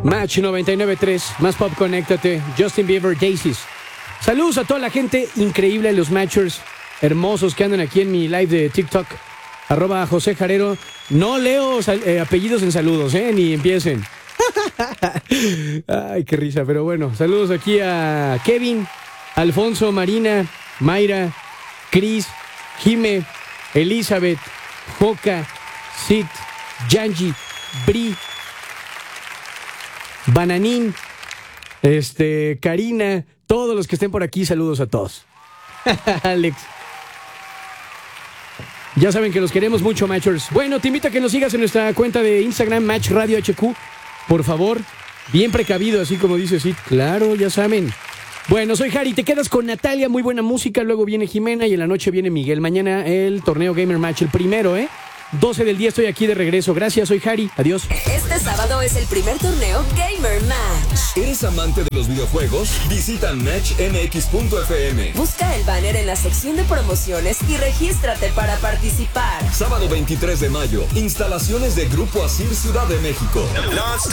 Match 99.3, más pop, conéctate. Justin Bieber, Daisies. Saludos a toda la gente increíble, los matchers hermosos que andan aquí en mi live de TikTok. @José Jarero. No leo apellidos en saludos, ni empiecen. Ay, qué risa, pero bueno. Saludos aquí a Kevin, Alfonso, Marina, Mayra, Cris, Jime, Elizabeth, Joca, Sid, Yanji, Bri, Bananín, Karina, todos los que estén por aquí, saludos a todos. Alex. Ya saben que los queremos mucho, matchers. Bueno, te invito a que nos sigas en nuestra cuenta de Instagram, Match Radio HQ. Por favor, bien precavido, así como dice Sid. Claro, ya saben. Bueno, soy Harry, te quedas con Natalia, muy buena música. Luego viene Jimena y en la noche viene Miguel. Mañana el torneo Gamer Match, el primero, 12 del día estoy aquí de regreso. Gracias, soy Harry. Adiós. Este sábado es el primer torneo Gamer Match. ¿Eres amante de los videojuegos? Visita matchmx.fm. Busca el banner en la sección de promociones y regístrate para participar. Sábado 23 de mayo, instalaciones de Grupo Asir Ciudad de México.